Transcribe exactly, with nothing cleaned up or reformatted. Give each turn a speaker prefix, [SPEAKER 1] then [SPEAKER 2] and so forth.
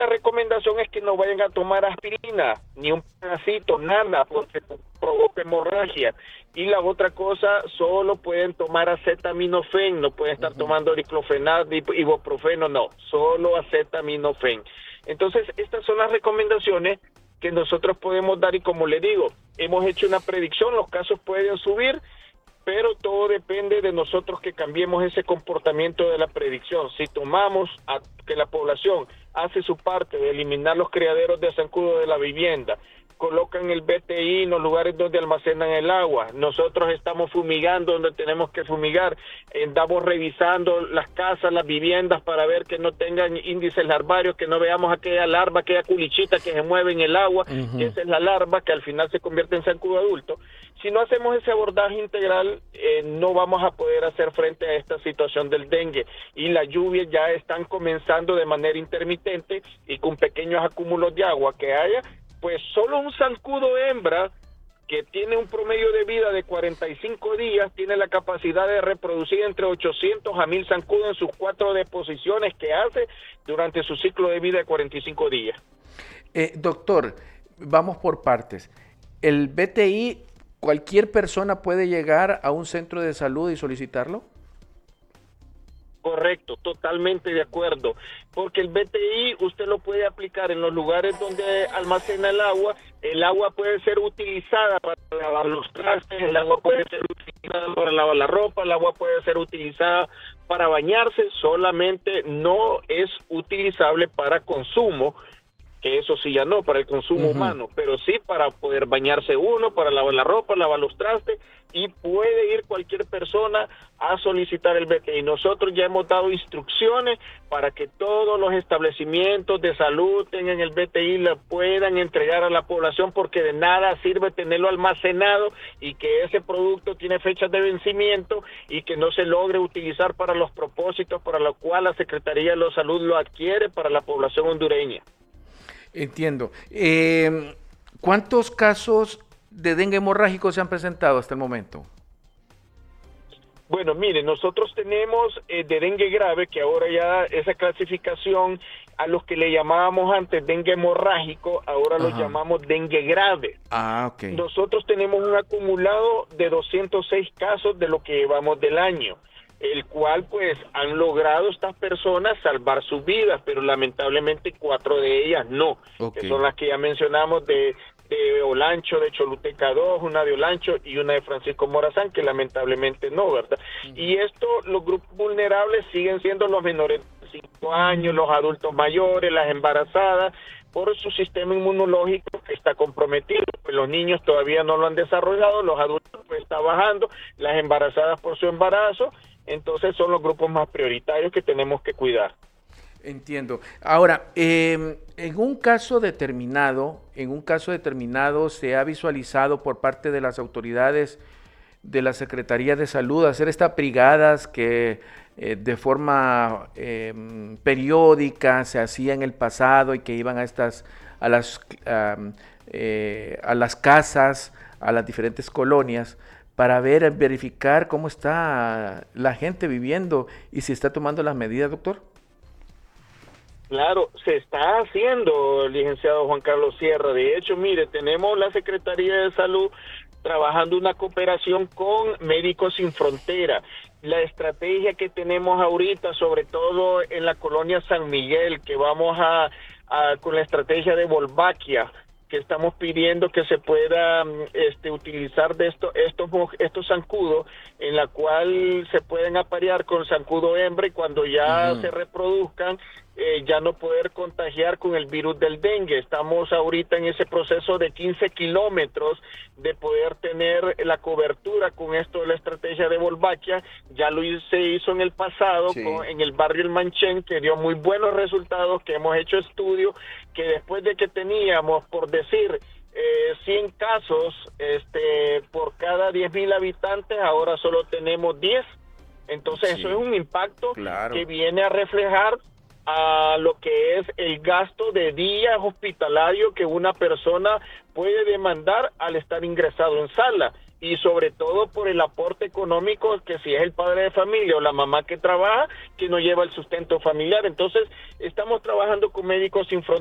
[SPEAKER 1] La recomendación es que no vayan a tomar aspirina, ni un pedacito, nada, porque provoca hemorragia. Y la otra cosa, solo pueden tomar acetaminofén, no pueden estar uh-huh. tomando diclofenac, ibuprofeno, no, solo acetaminofén. Entonces, estas son las recomendaciones que nosotros podemos dar y como le digo, hemos hecho una predicción, los casos pueden subir, pero todo depende de nosotros que cambiemos ese comportamiento de la predicción. Si tomamos a que la población hace su parte de eliminar los criaderos de zancudo de la vivienda, colocan el B T I en los lugares donde almacenan el agua, nosotros estamos fumigando donde tenemos que fumigar, andamos revisando las casas, las viviendas para ver que no tengan índices larvarios, que no veamos aquella larva, aquella culichita que se mueve en el agua, uh-huh. que esa es la larva que al final se convierte en zancudo adulto. Si no hacemos ese abordaje integral, eh, no vamos a poder hacer frente a esta situación del dengue. Y las lluvias ya están comenzando de manera intermitente y con pequeños acúmulos de agua que haya, pues solo un zancudo hembra que tiene un promedio de vida de cuarenta y cinco días tiene la capacidad de reproducir entre ochocientos a mil zancudos en sus cuatro deposiciones que hace durante su ciclo de vida de cuarenta y cinco días.
[SPEAKER 2] Eh, doctor, vamos por partes. El B T I, ¿cualquier persona puede llegar a un centro de salud y solicitarlo?
[SPEAKER 1] Correcto, totalmente de acuerdo, porque el B T I usted lo puede aplicar en los lugares donde almacena el agua, el agua puede ser utilizada para lavar los trastes, el agua puede ser utilizada para lavar la ropa, el agua puede ser utilizada para bañarse, solamente no es utilizable para consumo, que eso sí ya no, para el consumo uh-huh. humano, pero sí para poder bañarse uno, para lavar la ropa, lavar los trastes, y puede ir cualquier persona a solicitar el B T I. Nosotros ya hemos dado instrucciones para que todos los establecimientos de salud tengan el B T I, lo puedan entregar a la población, porque de nada sirve tenerlo almacenado y que ese producto tiene fechas de vencimiento y que no se logre utilizar para los propósitos para los cuales la Secretaría de la Salud lo adquiere para la población hondureña.
[SPEAKER 2] Entiendo. Eh, ¿Cuántos casos de dengue hemorrágico se han presentado hasta el momento?
[SPEAKER 1] Bueno, mire, nosotros tenemos eh, de dengue grave, que ahora ya esa clasificación a los que le llamábamos antes dengue hemorrágico, ahora Ajá. los llamamos dengue grave.
[SPEAKER 2] Ah, ok.
[SPEAKER 1] Nosotros tenemos un acumulado de doscientos seis casos de lo que llevamos del año, el cual pues han logrado estas personas salvar sus vidas, pero lamentablemente cuatro de ellas no, okay. que son las que ya mencionamos de, de Olancho, de Choluteca dos, una de Olancho y una de Francisco Morazán, que lamentablemente no, ¿verdad? Uh-huh. Y esto, los grupos vulnerables siguen siendo los menores de cinco años, los adultos mayores, las embarazadas, por su sistema inmunológico que está comprometido, pues los niños todavía no lo han desarrollado, los adultos pues está bajando, las embarazadas por su embarazo. Entonces son los grupos más prioritarios que tenemos que cuidar.
[SPEAKER 2] Entiendo. Ahora, eh, en un caso determinado, en un caso determinado se ha visualizado por parte de las autoridades de la Secretaría de Salud hacer estas brigadas que eh, de forma eh, periódica se hacía en el pasado y que iban a estas a las um, eh, a las casas, a las diferentes colonias, para ver, verificar cómo está la gente viviendo y si está tomando las medidas, doctor?
[SPEAKER 1] Claro, se está haciendo, licenciado Juan Carlos Sierra. De hecho, mire, tenemos la Secretaría de Salud trabajando una cooperación con Médicos Sin Frontera. La estrategia que tenemos ahorita, sobre todo en la colonia San Miguel, que vamos a, a con la estrategia de Volvaquia, que estamos pidiendo que se pueda este, utilizar de esto, estos estos zancudos, en la cual se pueden aparear con zancudo hembra y cuando ya uh-huh. se reproduzcan, eh, ya no poder contagiar con el virus del dengue. Estamos ahorita en ese proceso de quince kilómetros de poder tener la cobertura con esto de la estrategia de Volvaquia. Ya lo se hizo en el pasado sí. con, en el barrio El Manchén, que dio muy buenos resultados, que hemos hecho estudios, que después de que teníamos, por decir, eh, cien casos este, por cada diez mil habitantes, ahora solo tenemos diez. Entonces sí. eso es un impacto claro. que viene a reflejar a lo que es el gasto de días hospitalario que una persona puede demandar al estar ingresado en sala. y sobre todo por el aporte económico, que si es el padre de familia o la mamá que trabaja, que no lleva el sustento familiar. Entonces, estamos trabajando con Médicos Sin Fronteras